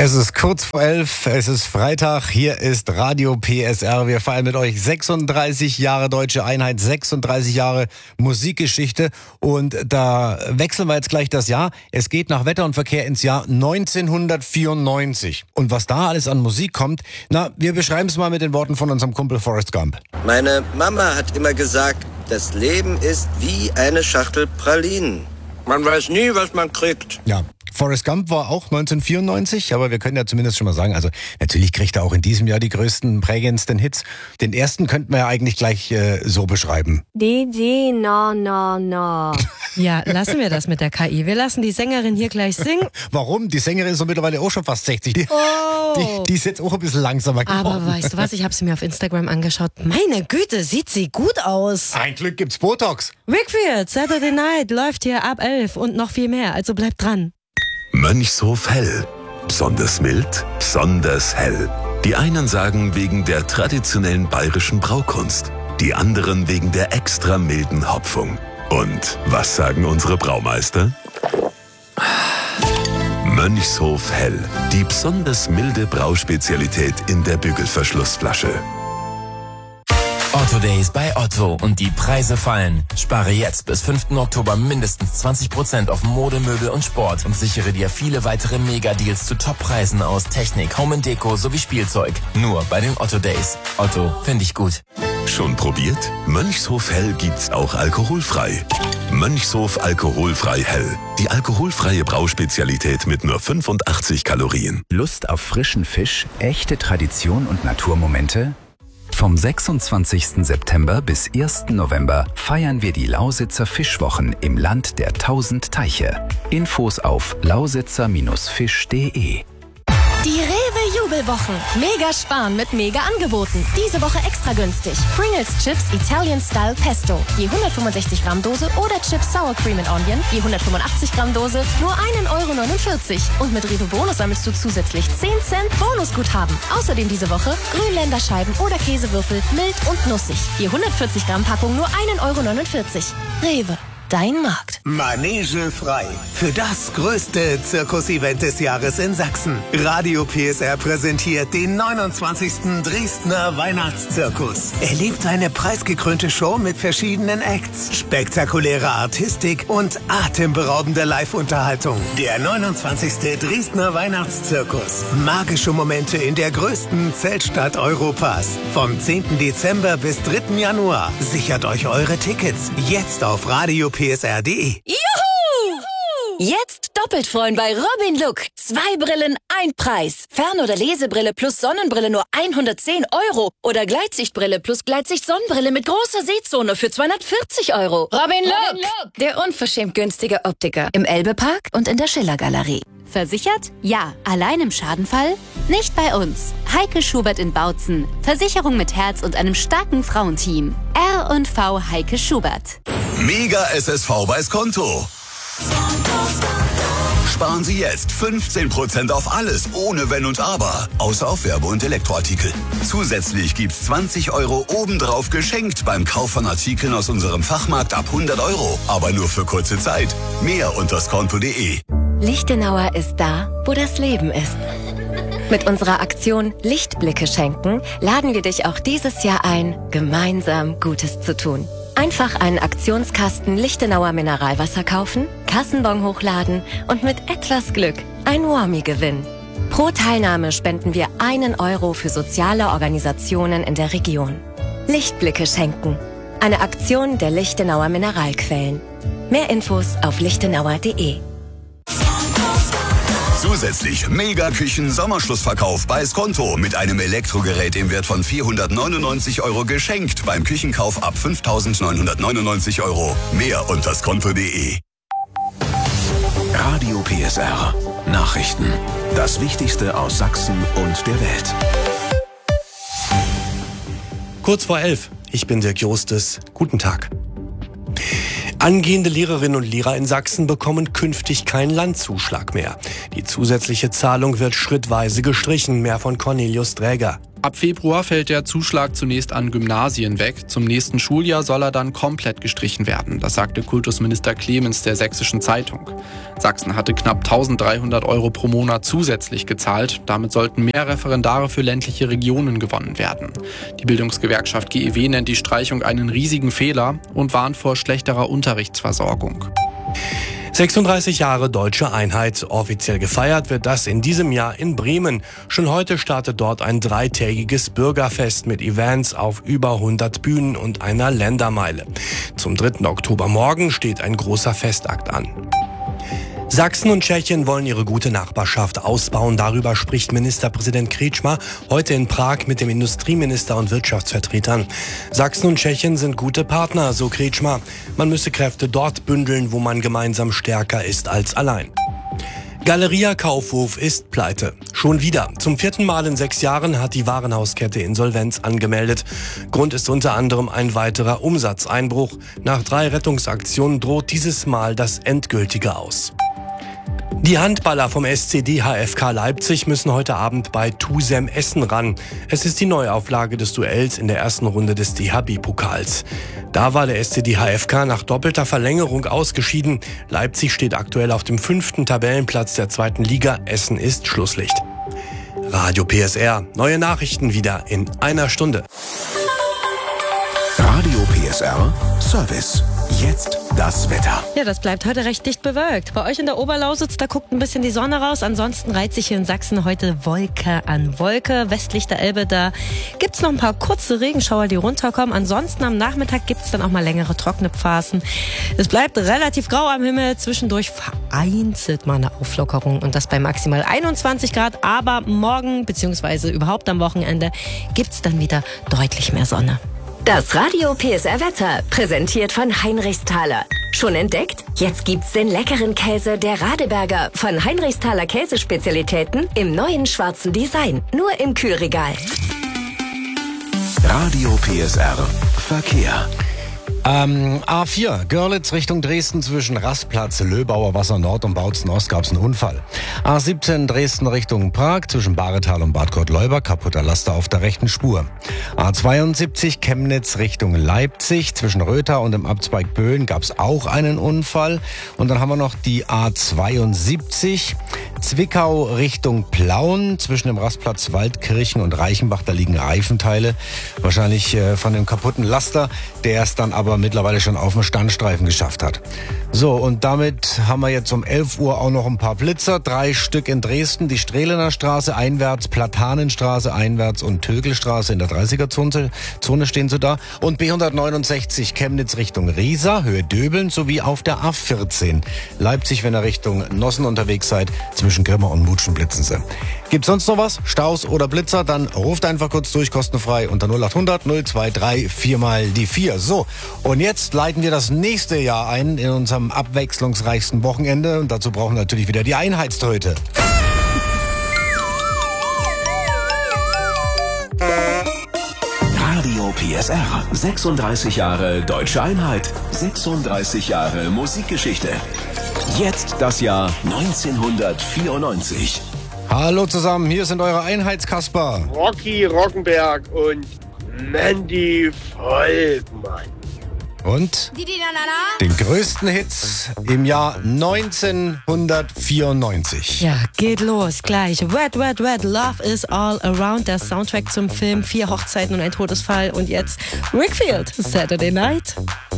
Es ist kurz vor 11, es ist Freitag, hier ist Radio PSR. Wir feiern mit euch 36 Jahre Deutsche Einheit, 36 Jahre Musikgeschichte und da wechseln wir jetzt gleich das Jahr. Es geht nach Wetter und Verkehr ins Jahr 1994. Und was da alles an Musik kommt, wir beschreiben es mal mit den Worten von unserem Kumpel Forrest Gump. Meine Mama hat immer gesagt, das Leben ist wie eine Schachtel Pralinen. Man weiß nie, was man kriegt. Ja. Forrest Gump war auch 1994, aber wir können ja zumindest schon mal sagen, also natürlich kriegt er auch in diesem Jahr die größten, prägendsten Hits. Den ersten könnten wir ja eigentlich gleich so beschreiben. DJ na na na. Ja, lassen wir das mit der KI. Wir lassen die Sängerin hier gleich singen. Warum? Die Sängerin ist so mittlerweile auch schon fast 60. Die ist jetzt auch ein bisschen langsamer geworden. Aber weißt du was, ich habe sie mir auf Instagram angeschaut. Meine Güte, sieht sie gut aus. Ein Glück gibt's Botox. Wickfield, Saturday Night läuft hier ab 11 und noch viel mehr, also bleibt dran. Mönchshof Hell. Besonders mild, besonders hell. Die einen sagen wegen der traditionellen bayerischen Braukunst, die anderen wegen der extra milden Hopfung. Und was sagen unsere Braumeister? Mönchshof Hell. Die besonders milde Brauspezialität in der Bügelverschlussflasche. Otto Days bei Otto und die Preise fallen. Spare jetzt bis 5. Oktober mindestens 20% auf Mode, Möbel und Sport und sichere dir viele weitere Mega-Deals zu Top-Preisen aus Technik, Home & Deko sowie Spielzeug. Nur bei den Otto Days. Otto, finde ich gut. Schon probiert? Mönchshof Hell gibt's auch alkoholfrei. Mönchshof alkoholfrei Hell. Die alkoholfreie Brauspezialität mit nur 85 Kalorien. Lust auf frischen Fisch, echte Tradition und Naturmomente? Vom 26. September bis 1. November feiern wir die Lausitzer Fischwochen im Land der 1000 Teiche. Infos auf lausitzer-fisch.de. Die Rewe-Jubelwochen. Mega sparen mit Mega-Angeboten. Diese Woche extra günstig. Pringles Chips Italian Style Pesto. Je 165 Gramm Dose oder Chips Sour Cream and Onion. Je 185 Gramm Dose. Nur 1,49 €. Und mit Rewe Bonus sammelst du zusätzlich 10 Cent Bonusguthaben. Außerdem diese Woche Grünländerscheiben oder Käsewürfel. Mild und nussig. Je 140 Gramm Packung nur 1,49 €. Rewe. Dein Markt. Manege frei. Für das größte Zirkusevent des Jahres in Sachsen. Radio PSR präsentiert den 29. Dresdner Weihnachtszirkus. Erlebt eine preisgekrönte Show mit verschiedenen Acts, spektakuläre Artistik und atemberaubende Live-Unterhaltung. Der 29. Dresdner Weihnachtszirkus. Magische Momente in der größten Zeltstadt Europas. Vom 10. Dezember bis 3. Januar. Sichert euch eure Tickets jetzt auf radiopsr.de. Juhu! Jetzt doppelt freuen bei Robin Look. 2 Brillen, 1 Preis. Fern- oder Lesebrille plus Sonnenbrille nur 110 €. Oder Gleitsichtbrille plus Gleitsicht-Sonnenbrille mit großer Sehzone für 240 €. Robin Look, der unverschämt günstige Optiker. Im Elbe-Park und in der Schiller-Galerie. Versichert? Ja. Allein im Schadenfall? Nicht bei uns. Heike Schubert in Bautzen. Versicherung mit Herz und einem starken Frauenteam. R&V Heike Schubert. Mega SSV bei Skonto. Sparen Sie jetzt 15% auf alles, ohne Wenn und Aber. Außer auf Werbe- und Elektroartikel. Zusätzlich gibt's 20 € obendrauf geschenkt beim Kauf von Artikeln aus unserem Fachmarkt ab 100 €. Aber nur für kurze Zeit. Mehr unter skonto.de. Lichtenauer ist da, wo das Leben ist. Mit unserer Aktion Lichtblicke schenken laden wir dich auch dieses Jahr ein, gemeinsam Gutes zu tun. Einfach einen Aktionskasten Lichtenauer Mineralwasser kaufen, Kassenbon hochladen und mit etwas Glück ein Warmie gewinnen. Pro Teilnahme spenden wir 1 € für soziale Organisationen in der Region. Lichtblicke schenken. Eine Aktion der Lichtenauer Mineralquellen. Mehr Infos auf lichtenauer.de. Zusätzlich Mega-Küchen-Sommerschlussverkauf bei Skonto mit einem Elektrogerät im Wert von 499 € geschenkt beim Küchenkauf ab 5.999 €. Mehr unter skonto.de. Radio PSR. Nachrichten. Das Wichtigste aus Sachsen und der Welt. Kurz vor 11. Ich bin Dirk Jostes. Guten Tag. Angehende Lehrerinnen und Lehrer in Sachsen bekommen künftig keinen Landzuschlag mehr. Die zusätzliche Zahlung wird schrittweise gestrichen, mehr von Cornelius Dräger. Ab Februar fällt der Zuschlag zunächst an Gymnasien weg. Zum nächsten Schuljahr soll er dann komplett gestrichen werden. Das sagte Kultusminister Clemens der Sächsischen Zeitung. Sachsen hatte knapp 1.300 € pro Monat zusätzlich gezahlt. Damit sollten mehr Referendare für ländliche Regionen gewonnen werden. Die Bildungsgewerkschaft GEW nennt die Streichung einen riesigen Fehler und warnt vor schlechterer Unterrichtsversorgung. 36 Jahre Deutsche Einheit. Offiziell gefeiert wird das in diesem Jahr in Bremen. Schon heute startet dort ein 3-tägiges Bürgerfest mit Events auf über 100 Bühnen und einer Ländermeile. Zum 3. Oktober morgen steht ein großer Festakt an. Sachsen und Tschechien wollen ihre gute Nachbarschaft ausbauen. Darüber spricht Ministerpräsident Kretschmer heute in Prag mit dem Industrieminister und Wirtschaftsvertretern. Sachsen und Tschechien sind gute Partner, so Kretschmer. Man müsse Kräfte dort bündeln, wo man gemeinsam stärker ist als allein. Galeria Kaufhof ist pleite. Schon wieder. Zum 4. Mal in 6 Jahren hat die Warenhauskette Insolvenz angemeldet. Grund ist unter anderem ein weiterer Umsatzeinbruch. Nach 3 Rettungsaktionen droht dieses Mal das endgültige Aus. Die Handballer vom SC DHFK Leipzig müssen heute Abend bei TuSem Essen ran. Es ist die Neuauflage des Duells in der ersten Runde des DHB-Pokals. Da war der SC DHFK nach doppelter Verlängerung ausgeschieden. Leipzig steht aktuell auf dem 5. Tabellenplatz der 2. Liga. Essen ist Schlusslicht. Radio PSR. Neue Nachrichten wieder in einer Stunde. Radio PSR Service. Jetzt das Wetter. Ja, das bleibt heute recht dicht bewölkt. Bei euch in der Oberlausitz, da guckt ein bisschen die Sonne raus. Ansonsten reiht sich hier in Sachsen heute Wolke an Wolke. Westlich der Elbe, da gibt's noch ein paar kurze Regenschauer, die runterkommen. Ansonsten am Nachmittag gibt's dann auch mal längere trockene Phasen. Es bleibt relativ grau am Himmel. Zwischendurch vereinzelt mal eine Auflockerung. Und das bei maximal 21 Grad. Aber morgen, beziehungsweise überhaupt am Wochenende, gibt's dann wieder deutlich mehr Sonne. Das Radio PSR Wetter, präsentiert von Heinrichsthaler. Schon entdeckt? Jetzt gibt's den leckeren Käse der Radeberger von Heinrichsthaler Käsespezialitäten im neuen schwarzen Design. Nur im Kühlregal. Radio PSR Verkehr. A4, Görlitz Richtung Dresden zwischen Rastplatz, Löbauer Wasser Nord und Bautzen Ost gab's einen Unfall. A17 Dresden Richtung Prag zwischen Baretal und Bad Gott-Leuba, kaputter Laster auf der rechten Spur. A72 Chemnitz Richtung Leipzig zwischen Rötha und dem Abzweig Böhlen gab's auch einen Unfall. Und dann haben wir noch die A72 Zwickau Richtung Plauen zwischen dem Rastplatz Waldkirchen und Reichenbach. Da liegen Reifenteile, wahrscheinlich von dem kaputten Laster, der es dann aber mittlerweile schon auf dem Standstreifen geschafft hat. So, und damit haben wir jetzt um 11 Uhr auch noch ein paar Blitzer. 3 Stück in Dresden, die Strehlener Straße einwärts, Platanenstraße einwärts und Tögelstraße in der 30er-Zone stehen sie da. Und B169 Chemnitz Richtung Riesa, Höhe Döbeln, sowie auf der A14 Leipzig, wenn ihr Richtung Nossen unterwegs seid, zwischen Grimma und Mutschen blitzen sie. Gibt's sonst noch was? Staus oder Blitzer? Dann ruft einfach kurz durch, kostenfrei unter 0800 023 4 mal die 4. So, und jetzt leiten wir das nächste Jahr ein in unserem abwechslungsreichsten Wochenende. Und dazu brauchen wir natürlich wieder die Einheitströte. Radio PSR. 36 Jahre Deutsche Einheit. 36 Jahre Musikgeschichte. Jetzt das Jahr 1994. Hallo zusammen, hier sind eure Einheitskasper. Rocky Rockenberg und Mandy Volkmann. Und den größten Hits im Jahr 1994. Ja, geht los, gleich. Red, Red, Red, Love is all around. Der Soundtrack zum Film 4 Hochzeiten und ein Todesfall. Und jetzt Rickfield, Saturday Night.